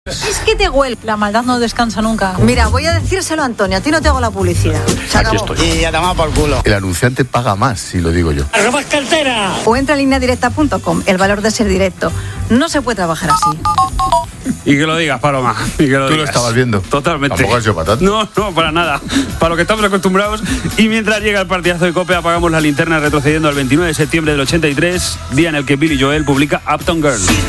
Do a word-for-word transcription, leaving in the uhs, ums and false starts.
Es que te huele. La maldad no descansa nunca. Mira, voy a decírselo a Antonio, a ti no te hago la publicidad. Se Aquí acabó. estoy. Y a tomar por culo. El anunciante paga más, si lo digo yo. ¡Robas cartera! O entra en línea directa punto com, el valor de ser directo. No se puede trabajar así. Y que lo digas, Paloma. Y que lo Tú digas. lo estabas viendo. Totalmente. Tampoco has sido para tanto. No, no, para nada. Para lo que estamos acostumbrados. Y mientras llega el partidazo de COPE, apagamos la linterna retrocediendo al veintinueve de septiembre del ochenta y tres, día en el que Billy Joel publica Uptown Girl.